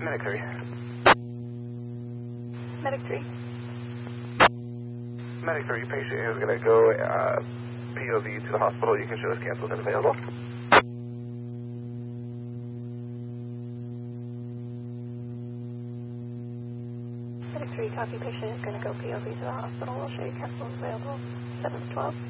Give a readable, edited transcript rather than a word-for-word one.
Medic 3. Medic 3. Medic 3, patient is going to go POV to the hospital. You can show us canceled and available. Medic 3, copy. Patient is going to go POV to the hospital. We'll show you cancels available. 7 to 12.